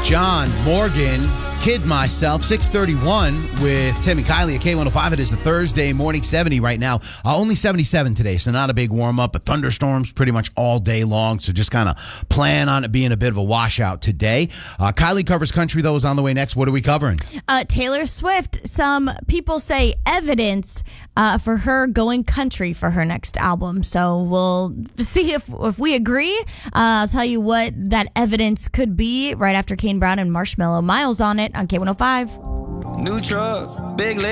John Morgan, Kid Myself, 631 with Tim and Kylie at K105. It is the Thursday morning, 70 right now. Only 77 today, so not a big warm-up, but thunderstorms pretty much all day long, so just kind of plan on it being a bit of a washout today. Kylie covers country, though, is on the way next. What are we covering? Taylor Swift. Some people say evidence for her going country for her next album, so we'll see if we agree. I'll tell you what that evidence could be right after Kane Brown and Marshmello. Miles on it on K105. New truck, big